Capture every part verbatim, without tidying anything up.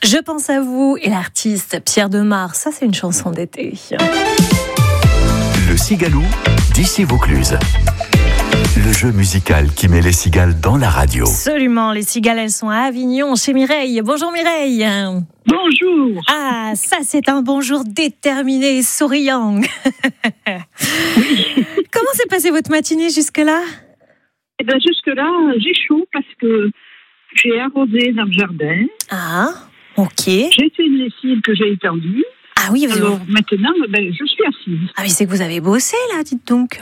Je pense à vous et l'artiste Pierre Demar. Ça, c'est une chanson d'été. Le Cigalou d'ici Vaucluse. Le jeu musical qui met les cigales dans la radio. Absolument, les cigales, elles sont à Avignon, chez Mireille. Bonjour Mireille. Bonjour. Ah, ça c'est un bonjour déterminé et souriant. Oui. Comment s'est passée votre matinée jusque-là ? Eh bien, jusque-là, j'ai chaud parce que j'ai arrosé dans le jardin. Ah, ok. J'ai fait une lessive que j'ai étendue. Ah oui, vous Alors avez... maintenant, ben, je suis assise. Ah oui, c'est que vous avez bossé là, dites donc.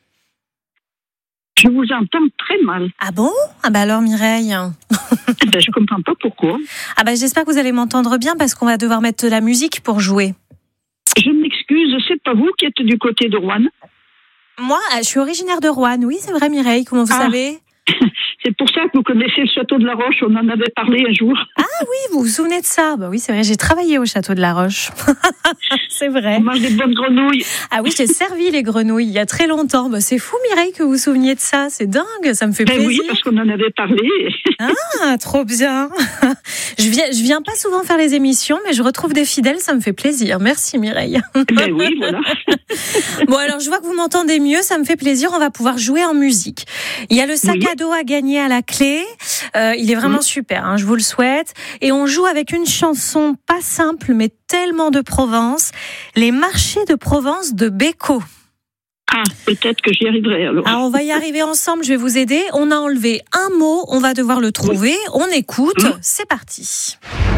Je vous entends très mal. Ah bon ? Ah bah alors Mireille. Ben, je comprends pas pourquoi. Ah bah j'espère que vous allez m'entendre bien parce qu'on va devoir mettre de la musique pour jouer. Je m'excuse, c'est pas vous qui êtes du côté de Rouen. Moi, je suis originaire de Rouen, oui, c'est vrai Mireille, comment vous ah. savez ? C'est pour ça que vous connaissez le château de la Roche, on en avait parlé un jour. Ah oui, vous vous souvenez de ça ? Bah oui, c'est vrai, j'ai travaillé au château de la Roche. C'est vrai. On mange des bonnes grenouilles. Ah oui, j'ai servi les grenouilles il y a très longtemps. Bah, c'est fou Mireille que vous vous souveniez de ça, c'est dingue, ça me fait ben plaisir. Oui, parce qu'on en avait parlé. Ah, trop bien. Je viens, je viens pas souvent faire les émissions, mais je retrouve des fidèles, ça me fait plaisir. Merci Mireille. Ben oui, voilà. Bon alors, je vois que vous m'entendez mieux, ça me fait plaisir, on va pouvoir jouer en musique. Il y a le sac oui. à dos à gagner à la clé, euh, il est vraiment oui. super, hein, je vous le souhaite. Et on joue avec une chanson pas simple, mais tellement de Provence, Les marchés de Provence de Bécaud. Ah, peut-être que j'y arriverai alors. Ah, on va y arriver ensemble, je vais vous aider. On a enlevé un mot, on va devoir le trouver. On écoute, mmh. C'est parti.